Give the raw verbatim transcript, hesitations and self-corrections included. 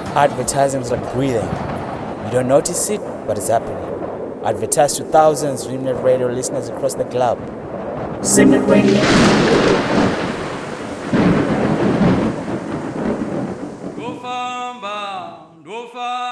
Advertising is like breathing. You don't notice it, but it's happening. Advertise to thousands of Simnet Radio listeners across the globe. Simnet Radio. Ndofamba, ndofamba.